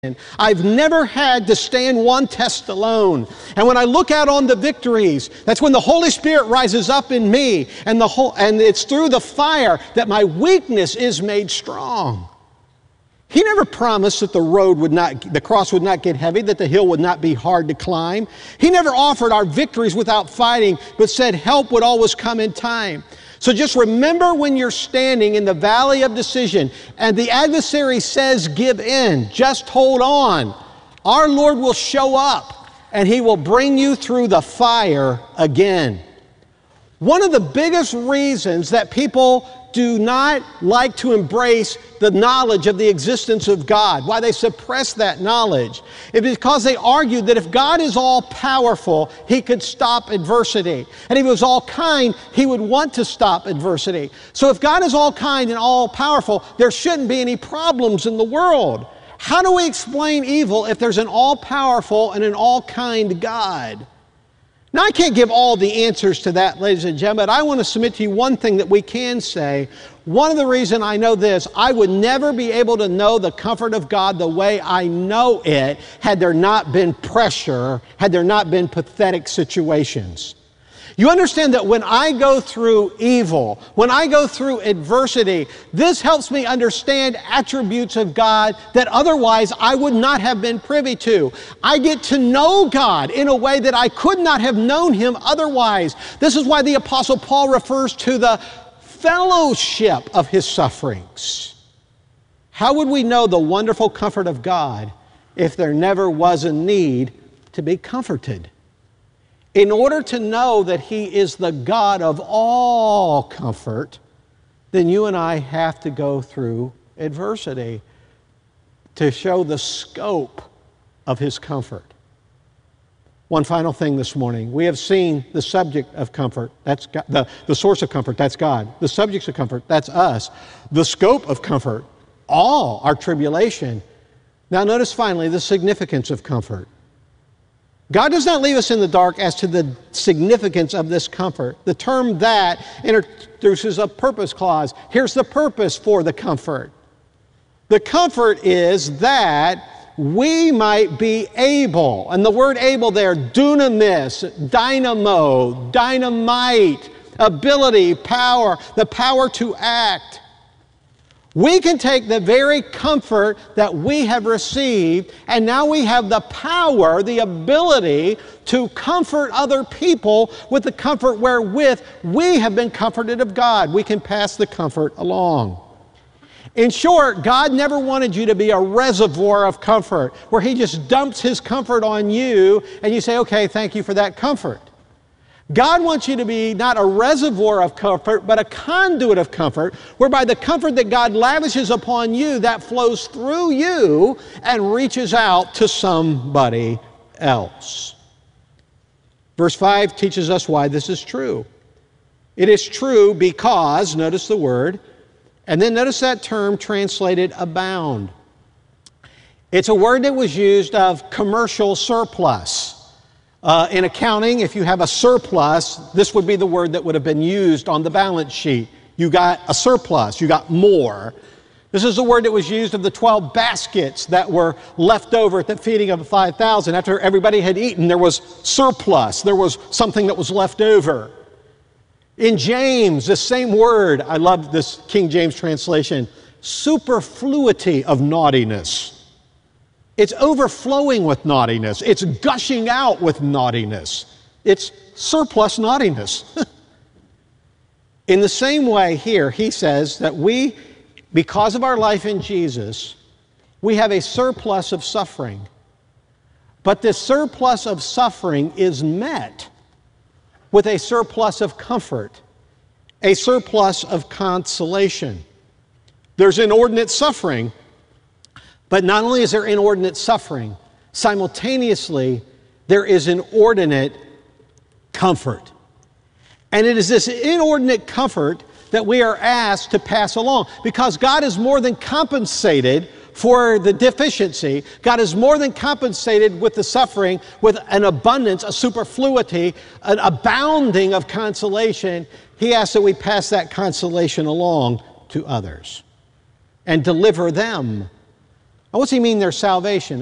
I've never had to stand one test alone. And when I look out on the victories, that's when the Holy Spirit rises up in me, and it's through the fire that my weakness is made strong. He never promised that the cross would not get heavy, that the hill would not be hard to climb. He never offered our victories without fighting, but said help would always come in time. So just remember when you're standing in the valley of decision and the adversary says give in, just hold on. Our Lord will show up and He will bring you through the fire again. One of the biggest reasons that people do not like to embrace the knowledge of the existence of God, why they suppress that knowledge, is because they argue that if God is all-powerful, He could stop adversity. And if He was all-kind, He would want to stop adversity. So if God is all-kind and all-powerful, there shouldn't be any problems in the world. How do we explain evil if there's an all-powerful and an all-kind God? Now, I can't give all the answers to that, ladies and gentlemen, but I want to submit to you one thing that we can say. One of the reasons I know this, I would never be able to know the comfort of God the way I know it had there not been pressure, had there not been pathetic situations. You understand that when I go through evil, when I go through adversity, this helps me understand attributes of God that otherwise I would not have been privy to. I get to know God in a way that I could not have known Him otherwise. This is why the Apostle Paul refers to the fellowship of his sufferings. How would we know the wonderful comfort of God if there never was a need to be comforted? In order to know that He is the God of all comfort, then you and I have to go through adversity to show the scope of His comfort. One final thing this morning. We have seen the subject of comfort. That's God. The source of comfort, that's God. The subjects of comfort, that's us. The scope of comfort, all our tribulation. Now notice finally the significance of comfort. God does not leave us in the dark as to the significance of this comfort. The term "that" introduces a purpose clause. Here's the purpose for the comfort. The comfort is that we might be able, and the word able there, dunamis, dynamo, dynamite, ability, power, the power to act. We can take the very comfort that we have received, and now we have the power, the ability to comfort other people with the comfort wherewith we have been comforted of God. We can pass the comfort along. In short, God never wanted you to be a reservoir of comfort, where He just dumps His comfort on you, and you say, okay, thank you for that comfort. God wants you to be not a reservoir of comfort, but a conduit of comfort, whereby the comfort that God lavishes upon you, that flows through you and reaches out to somebody else. Verse 5 teaches us why this is true. It is true because, notice the word, and then notice that term translated abound. It's a word that was used of commercial surplus. In accounting, if you have a surplus, this would be the word that would have been used on the balance sheet. You got a surplus, you got more. This is the word that was used of the 12 baskets that were left over at the feeding of the 5,000. After everybody had eaten, there was surplus. There was something that was left over. In James, the same word, I love this King James translation, superfluity of naughtiness. It's overflowing with naughtiness. It's gushing out with naughtiness. It's surplus naughtiness. In the same way here, he says that we, because of our life in Jesus, we have a surplus of suffering. But this surplus of suffering is met with a surplus of comfort, a surplus of consolation. There's inordinate suffering, but not only is there inordinate suffering, simultaneously there is inordinate comfort. And it is this inordinate comfort that we are asked to pass along, because God is more than compensated for the deficiency. God is more than compensated with the suffering with an abundance, a superfluity, an abounding of consolation. He asks that we pass that consolation along to others and deliver them Now, what's he mean their salvation?